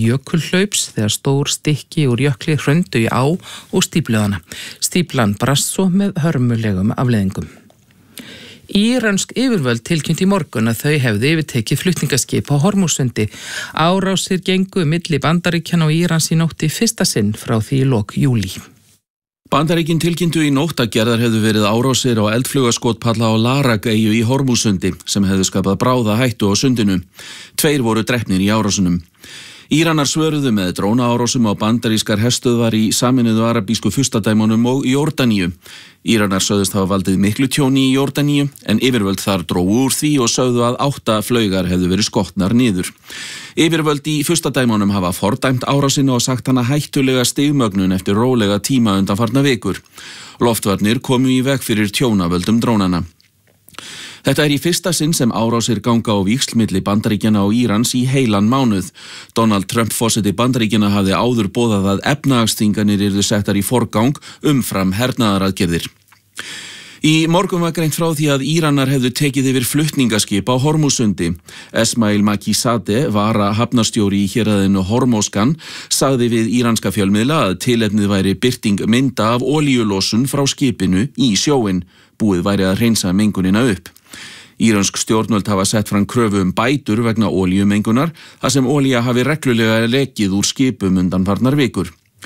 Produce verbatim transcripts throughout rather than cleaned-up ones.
jökulhlaups þegar stór stykki úr jökli hrundu í á og stífluðana. Stíflan brast svo með hörmulegum afleiðingum. Írönsk yfirvöld tilkynnt í morgun að þau hefðu yfirtekið flutningaskip á Hormússundi. Árásir gengu milli Bandaríkjanna og Írans í nótt í fyrsta sinn frá því í lok júlí. Bandaríkin tilkynntu í nótt að gerðar hefðu verið árásir á eldflugaskotpalla á Larak-eyju í Hormússundi sem hefðu skapað bráða hættu á sundinu. Tveir voru drepnir í árásunum. Íranar svöruðu með drónaárásum á bandarískar herstöðvar í Sameinuðu arabísku furstadæmunum og Jórdaníu. Íranar sögðust hafa valdið miklu tjóni í Jórdaníu en yfirvöld þar drógu úr því og sögðu að átta flaugar hefðu verið skotnar niður. Yfirvöld í furstadæmunum hafa fordæmt árásina og sagt hana hættulega stigmögnun eftir rólega tíma undanfarna vikur. Loftvarnir komu í veg fyrir tjónavöldum drónana. Þetta er í fyrsta sinn sem árásir ganga á víxl milli Bandaríkjanna og Írans í heilan mánuð. Donald Trump forseti Bandaríkjanna hafði áður boðað að efnahagsþvinganir yrðu settar í forgang umfram hernaðaraðgerðir. Í morgun var greint frá því að Íranar hefðu tekið yfir flutningaskip á Hormússundi. Esmail Makizadeh, vara hafnarstjóri í héraðinu Hormozgan, sagði við íranska fjölmiðla að tilefnið væri birting mynda af olíulosun frá skipinu í sjóinn. Búið væri að hreinsa mengunina upp. Írönsk stjórnvöld hafa sett fram kröfu um bætur vegna olíumengunar, þar sem olía hafi reglulega lekið úr skipum undanfarnar vikur.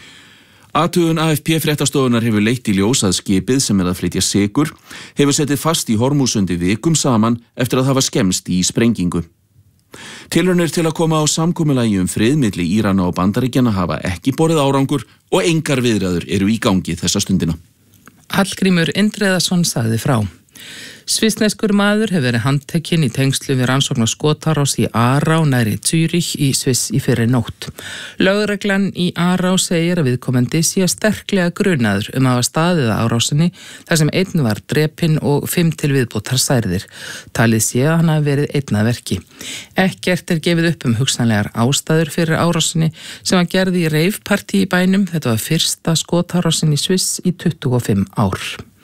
Athugun A F P fréttastofunar hefur leitt í ljós að skipið sem er að flytja sykur hefur setið fast í Hormússundi vikum saman eftir að hafa skemmst í sprengingu. Tilraunir til að koma á samkomulagi um frið milli Írana og Bandaríkjanna hafa ekki borið árangur og engar viðræður eru í gangi þessa stundina. Hallgrímur Indriðason sagði frá. Svissneskur maður hefur verið handtekinn í tengslu við rannsókn á skotárás í Aarau nærri Zürich í Sviss í fyrri nótt. Lögreglan í Aarau segir að viðkomandi sé sterklega grunaður um að hafa staðið að árásinni þar sem einn var drepinn og fimm til viðbótar særðir. Talið sé að hann hafi verið einn að verki. Ekkert er gefið upp um hugsanlegar ástæður fyrir árásinni sem var gerð í reifpartí í bænum. Þetta var fyrsta skotárásin í Sviss í tuttugu og fimm ár.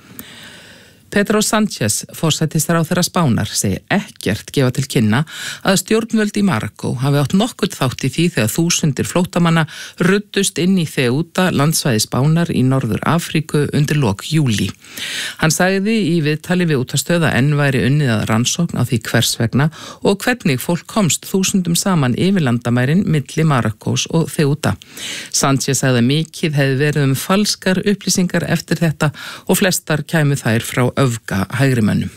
Pedro Sánchez, forsætisráðherra Spánar, segir ekkert gefa til kynna að stjórnvöld í Marokkó hafi átt nokkurn þátt í því þegar þúsundir flóttamanna ruddust inn í Ceuta, landsvæði Spánar í Norður Afríku undir lok júlí. Hann sagði í viðtali við útvarpsstöð að enn væri unnið að rannsókn á því hvers vegna og hvernig fólk komst þúsundum saman yfir landamærin milli Marokkós og Ceuta. Sánchez sagði að mikið hefði verið um falskar upplýsingar eftir þetta og flestar kæmu þær frá öfga hægrimönnum.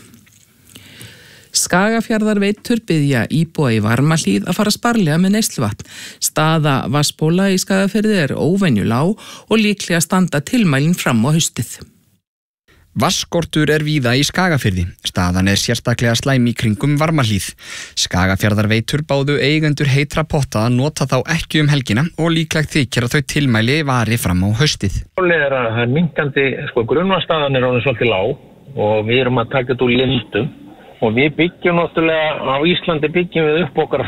Skagafjarðarveitur biðja íbúa í Varmahlíð að fara sparlega með neysluvatn. Staða vatnsbóla í Skagafirði er óvenju lág og líklega standa tilmælin fram á haustið. Vatnsskortur er víða í Skagafirði. Staðan er sérstaklega slæm í kringum Varmahlíð. Skagafjarðarveitur báðu eigendur heitra potta að nota þá ekki um helgina og líklegt þykir að þau tilmæli vari fram á haustið. Það er minnkandi, sko, grunnvatnsstaðan er orðin svolítið lág og við erum að taka þetta úr lindum og við byggjum náttúrulega á Íslandi byggjum við upp okkar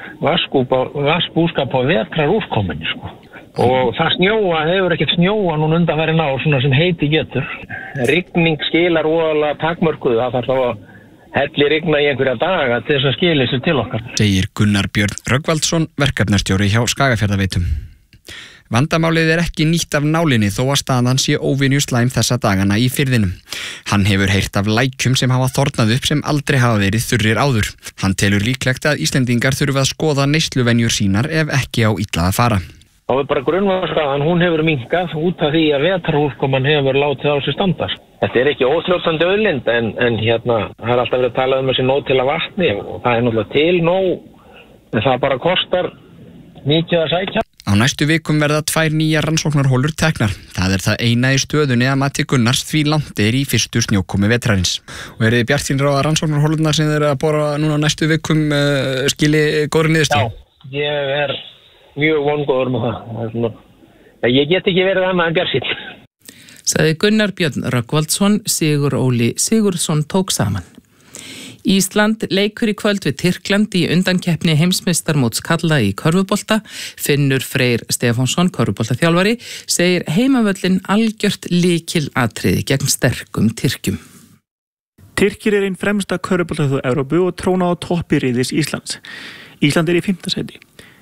vatnsbúskap á vetrarúrkominni, sko. Og það snjóa, hefur ekkert snjóa núna undanfarin ár svona sem heiti getur. Rigning skilar óalega takmörkuðu, það þarf þá að helli rigna í einhverja daga til þess að skila sér til okkar. Segir Gunnar Björn Rögnvaldsson, verkefnastjóri hjá Skagafjarðarveitum. Vandamálið er ekki nýtt af nálinni þó að staðan sé óvenju slæm þessa dagana í firðinum. Hann hefur heyrt af lækjum sem hafa þornað upp sem aldrei hafa verið þurrir áður. Hann telur líklegt að Íslendingar þurfa að skoða neysluvenjur sínar ef ekki á illa að fara. Það er bara grunnvatnsstaðan, hún hefur minnkað út af því að vetrarúrkoman hefur látið á sig standa. Þetta er ekki óþrjótandi auðlind en, en hérna, það er alltaf verið að tala um þessi nóg til að vatni og það er náttúrulega til nóg, en það bara kostar mikið að sækja. Á næstu vikum verða tvær nýjar rannsóknarholur teknar. Það er það eina í stöðunni að mati Gunnars því langt er í fyrstu snjókomi vetrarins. Og eru þið bjartsýnir á að rannsóknarholurnar sem þið eru að bora núna á næstu vikum uh, skili góðri niðurstöðu? Já, ég er mjög vongóður með það. Ég get ekki verið annað en bjartsýnn. Sagði Gunnar Björn Rögnvaldsson, Sigur Óli Sigurðsson tók saman. Ísland leikur í kvöld við Tyrkland í undankeppni heimsmeistarmóts karla í körfubolta. Finnur Freyr Stefánsson, körfuboltaþjálfari, segir heimavöllin algjört lykilatriði gegn sterkum Tyrkjum. Tyrkir er einn fremsta körfuboltaþjóð Evrópu og tróna á toppi riðils Íslands. Ísland er í fimmta sæti.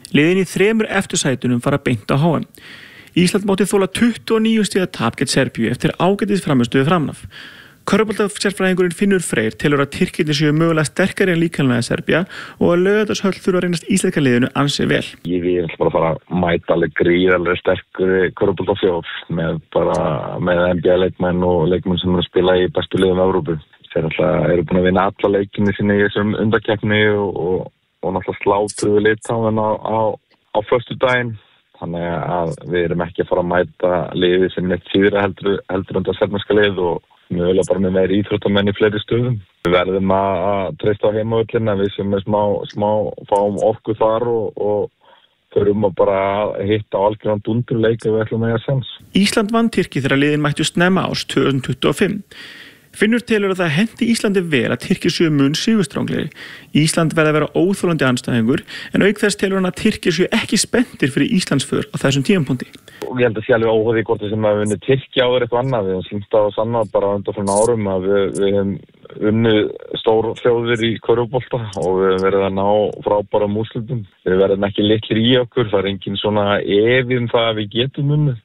Liðin í þremur eftirsætunum fara beint á H M. Ísland mátti þola tuttugu og níu stiga tap gegn Serbíu eftir ágætis frammistöðu framan af. Körfuboltasérfræðingurinn Finnur Freyr telur að Tyrkirnir séu mögulega sterkari en líkamlega Serbía og að Laugardalshöll þurfa að reynast íslenska liðinu ansi vel. Ég vil bara fara að mæta alveg gríðarlega sterkari körfuboltaþjóð með bara með N B A-leikmenn og leikmenn sem eru að spila í bestu liðum Evrópu. Þeir alltaf eru búin að vinna alla leikinni sinni í þessum undankeppni og, og, og náttúrulega slátruðu Litáen á, á, á föstudaginn. Þannig að við erum ekki að fara að mæta liði sem neitt síðra heldur, heldur undan serbneska lið og mögulega bara með meiri íþróttamenn í fleiri stöðum. Við verðum að treysta á heimavöllina, við sem er smá, smá fáum orku þar og, og förum að bara hitta á algjörðan dundurleik ef við ætlum að eiga sens. Ísland vann Tyrki þegar liðin mættu snemma árs tvö þúsund tuttugu og fimm. Finnur telur að það hendi Íslandi vel að Tyrkir séu mun sigurstranglegri. Ísland verði að vera óþolandi andstæðingur en auk þess telur hann að Tyrkir séu ekki spenntir fyrir Íslandsför á þessum tímapunkti. Og ég held að sé alveg óháð í hvort sem að við unnið Tyrki áður eitthvað annað. Við hefum sýnt á sannað bara undan frá árum að við, við hefum unnið stór þjóðir í körfubolta og við hefum verið að ná frábæra úrslitum. Við verðum ekki litlir í okkur, það er engin svona efi um það að við getum unnið.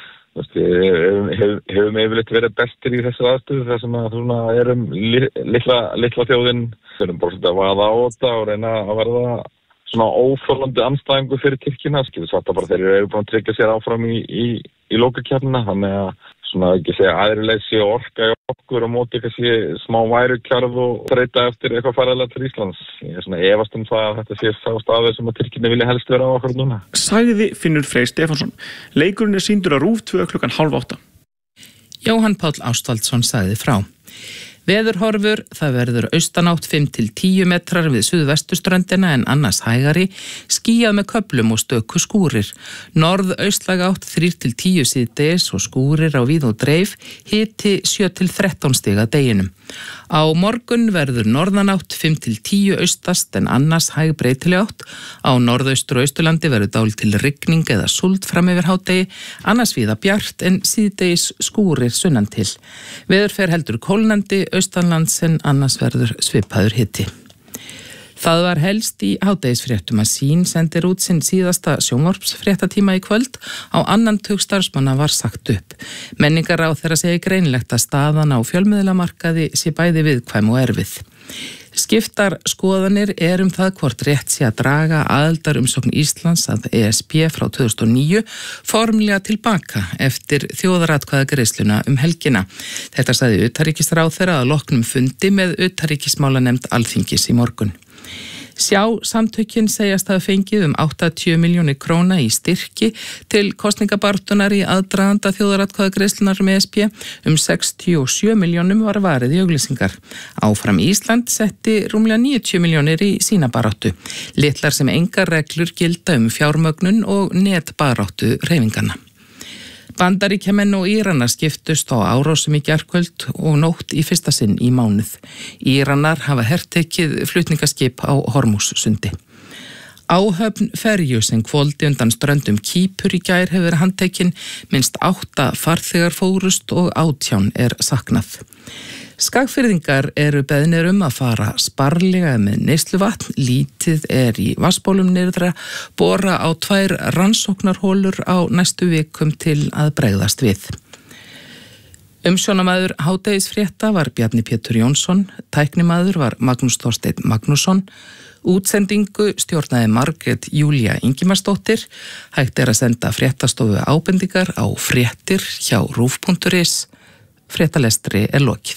Við hefum yfirleitt verið bestir í þessu aðstöðu þar sem að svona erum litla, litla þjóðin. Við erum bara að vaða á þetta og reyna að verða svona óþolandi andstæðingu fyrir Tyrkina. Við sattum bara þeir eru búin að tryggja sér áfram í, í, í lokakeppnina. Þannig að svona ekki segja æðrileysi og orka í okkur og móti kannski smá værukjarð og þreyta eftir eitthvað færilega til Íslands. Ég er svona efast um það að þetta sé sá staði sem að Tyrkirnir vilja helst vera á okkur núna. Sagði Finnur Freyr Stefánsson. Leikurinn er sýndur á RÚV tvö klukkan hálf átta. Jóhann Páll Ástvaldsson sagði frá. Veðurhorfur, það verður austanátt fimm til tíu metrar við suðvestuströndina en annars hægari, skýjað með köflum og stöku skúrir. Norð-austlæg átt þrír til tíu síðdegis og skúrir á víð og dreif, hiti sjö til þrettán stig að deginum. Á morgun verður norðanátt fimm til tíu austast en annars hæg breytileg átt. Á norðaustur og austurlandi verður dálítil rigning eða súld fram yfir hádegi, annars víða bjart en síðdegis skúrir sunnan til. Veður fer heldur kólnandi austanlands en annars verður svipaður hiti. Það var helst í hádegisfréttum að Sýn sendir út sinn síðasta sjónvarpsfréttatíma í kvöld. Á annan tug starfsmanna var sagt upp. Menningarráðherra segir greinilegt að staðan á fjölmiðlamarkaði sé bæði viðkvæm og erfið. Skiptar skoðanir er um það hvort rétt sé að draga aðildarumsókn Íslands að E S B frá tvö þúsund og níu formlega tilbaka eftir þjóðaratkvæðagreiðsluna um helgina. Þetta sagði utanríkisráðherra að loknum fundi með utanríkismálanefnd Alþingis í morgun. Sjá samtökin segjast hafa fengið um áttatíu milljónir króna í styrki til kosningabartunar í aðdraganda þjóðaratkvæðagreiðslunar um E S B. Um sextíu og sjö milljónum var varið í auglýsingar. Áfram Ísland setti rúmlega níutíu milljónir í sína baráttu. Litlar sem engar reglur gilda um fjármögnun og netbaráttu hreyfinganna. Bandaríkjamenn og Íranar skiptust á árásum í gærkvöld og nótt í fyrsta sinn í mánuð. Íranar hafa hertekið flutningaskip á Hormússundi. Áhöfn ferju sem hvolfdi undan ströndum Kýpur í gær hefur verið handtekin, minnst átta farþegar fórust og átján er saknað. Skagfirðingar eru beðnir um að fara sparlega með neysluvatn, lítið er í vatnsbólum nyrðra, bora á tvær rannsóknarhólur á næstu vikum til að bregðast við. Umsjónamaður hádegisfrétta var Bjarni Pétur Jónsson, tæknimaður var Magnús Þorsteinn Magnússon, útsendingu stjórnaði Margrét Júlía Ingimarsdóttir, hægt er að senda fréttastofu ábendingar á fréttir hjá rúv punktur is. Fréttalestri er lokið.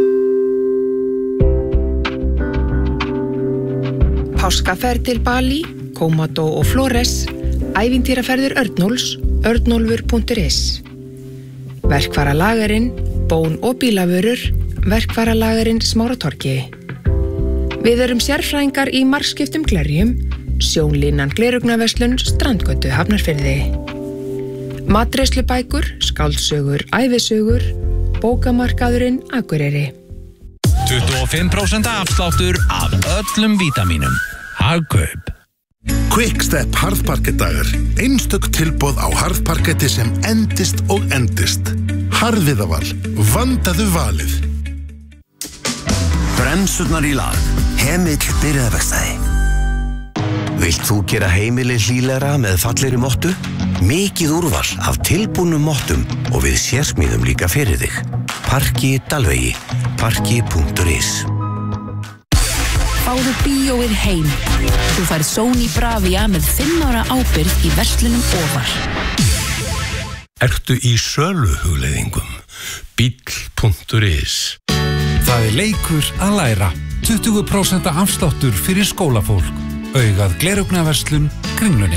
Páskaferð til Bali, Komodo og Flores, ævintýraferðir Örnólfs, örnólfur punktur is. Verkvaralagarinn, bón og bílavörur, verkvaralagarinn Smáratorgi. Við erum sérfræðingar í margskiptum glerjum, sjónlínan glerugnaverslun Strandgötu Hafnarfirði. Matreiðslubækur, skáldsögur, ævisögur, bókamarkaðurinn Akureyri. tuttugu og fimm prósent afsláttur af öllum vítamínum. Hagkaup. Quickstep harðparkettdagar. Einstök tilboð á harðparketti sem endist og endist. Harðviðaval. Vandaðu valið. Bremsurnar í lag. Hemill byrjaðverkstæði. Vilt þú gera heimili hlýlegra með fallegri mottu? Mikið úrval af tilbúnum mottum og við sérsmíðum líka fyrir þig. Parki Dalvegi, parki punktur is. Fáðu bíóið heim. Þú færð Sony Bravia með fimm ára ábyrgð í verslunum ofar. Ertu í söluhugleiðingum? Bíll punktur is. Það er leikur að læra. tuttugu prósent afsláttur fyrir skólafólk. Augað gleraugnarverslun Kringlunni.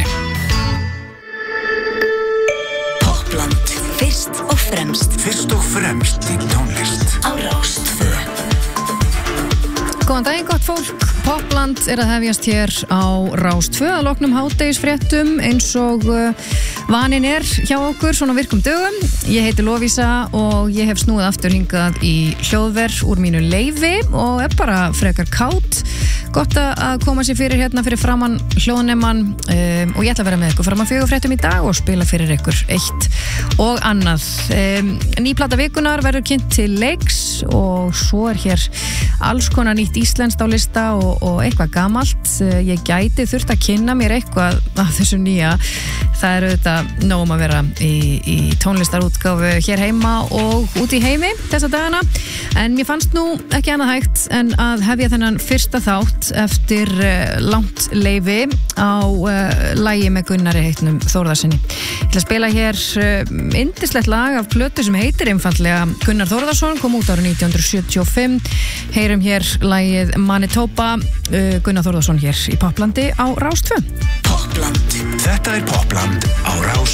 Popland. Fyrst og fremst. Fyrst og fremst í tónlist. Á Rás tvö. Góðan daginn, gott fólk. Popland er að hefjast hér á Rás tvö að loknum hádegisfréttum eins og vanin er hjá okkur svona virkum dögum. Ég heiti Lovísa og ég hef snúið aftur hingað í hljóðver úr mínu leyfi og er bara frekar kátt. Gott að koma sér fyrir hérna fyrir framann hljóðnemann um, og ég ætla að vera með ykkur framan fjögurfréttum í dag og spila fyrir ykkur eitt og annað. Um, ný plata vikunar verður kynnt til leiks og svo er hér alls konar nýtt íslenskt á lista og, og eitthvað gamalt. Ég gæti þurft að kynna mér eitthvað af þessu nýja. Það er auðvitað nóg að vera í, í tónlistarútgáfu hér heima og út í heimi þessa dagana. En mér fannst nú ekki annað hægt en að hefja þennan fyrsta þátt eftir uh, langt leyfi á uh, lagi með Gunnari heitnum Þórðarsinni. Ég ætla að spila hér uh, yndislegt lag af plötu sem heitir einfaldlega Gunnar Þórðarsson, kom út árið nítján hundruð sjötíu og fimm. Heyrum hér lagið Manitoba, uh, Gunnar Þórðarsson hér í Poplandi á Rás tvö. Popland. Þetta er Popland á Rás